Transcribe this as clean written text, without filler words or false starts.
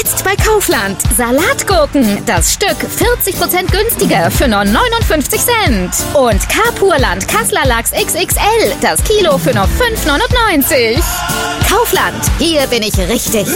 Jetzt bei Kaufland. Salatgurken. Das Stück 40% günstiger für nur 59 Cent. Und Capurland Kassler Lachs XXL. Das Kilo für nur 5,99. Kaufland. Hier bin ich richtig.